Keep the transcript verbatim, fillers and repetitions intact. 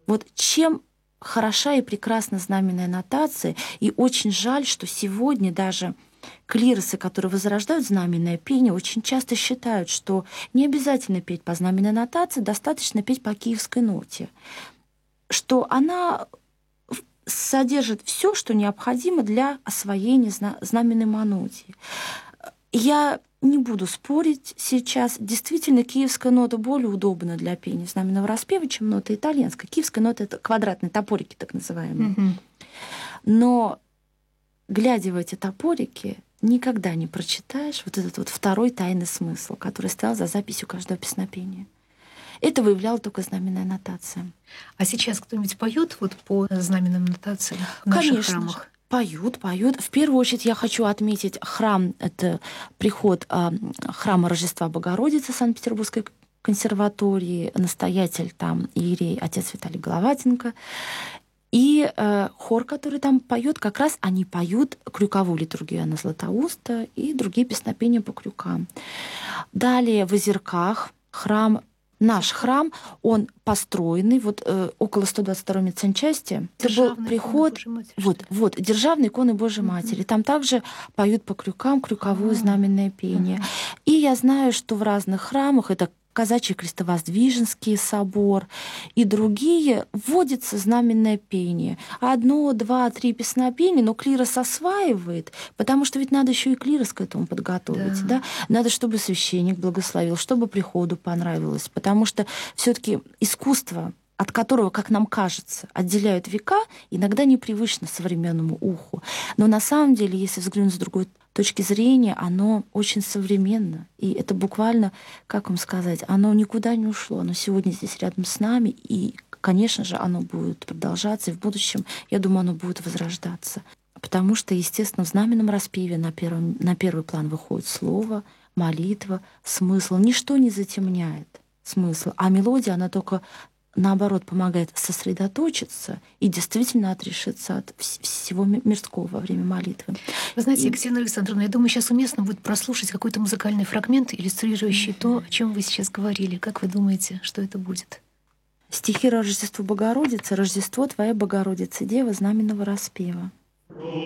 Вот чем хороша и прекрасна знаменная нотация, и очень жаль, что сегодня даже клиросы, которые возрождают знаменное пение, очень часто считают, что не обязательно петь по знаменной нотации, достаточно петь по киевской ноте, что она содержит все, что необходимо для освоения знаменной монодии. Я не буду спорить сейчас. Действительно, киевская нота более удобна для пения знаменного распева, чем нота итальянская. Киевская нота — это квадратные топорики, так называемые. Mm-hmm. Но, глядя в эти топорики, никогда не прочитаешь вот этот вот второй тайный смысл, который стоял за записью каждого песнопения. Это выявляла только знаменная нотация. А сейчас кто-нибудь поет вот по знаменным нотациям в наших Конечно храмах? Же. Поют, поют. В первую очередь я хочу отметить храм, это приход э, храма Рождества Богородицы Санкт-Петербургской консерватории, настоятель там иерей отец Виталий Головатенко. И э, хор, который там поет, как раз они поют крюковую литургию Иоанна Златоуста и другие песнопения по крюкам. Далее в Озерках храм, наш храм, он построенный вот э, около сто двадцать второй медсанчасти. Это был приход, Матери, вот, вот, Державной иконы Божией uh-huh. Матери. Там также поют по крюкам крюковое uh-huh. знаменное пение. Uh-huh. И я знаю, что в разных храмах, это Казачий Крестовоздвиженский собор и другие, вводится знаменное пение. Одно, два, три песнопения, но клирос осваивает, потому что ведь надо еще и клирос к этому подготовить. Да. Да? Надо, чтобы священник благословил, чтобы приходу понравилось, потому что все-таки искусство, от которого, как нам кажется, отделяют века, иногда непривычно современному уху. Но на самом деле, если взглянуть с другой точки зрения, оно очень современно. И это буквально, как вам сказать, оно никуда не ушло. Оно сегодня здесь рядом с нами. И, конечно же, оно будет продолжаться. И в будущем, я думаю, оно будет возрождаться. Потому что, естественно, в знаменном распеве на, первом, на первый план выходит слово, молитва, смысл. Ничто не затемняет смысл. А мелодия, она только наоборот, помогает сосредоточиться и действительно отрешиться от всего мирского во время молитвы. Вы знаете, и... Екатерина Александровна, я думаю, сейчас уместно будет прослушать какой-то музыкальный фрагмент, иллюстрирующий mm-hmm. то, о чем вы сейчас говорили. Как вы думаете, что это будет? Стихи Рождеству Богородицы, Рождество Твоя Богородица, Дева знаменного распева.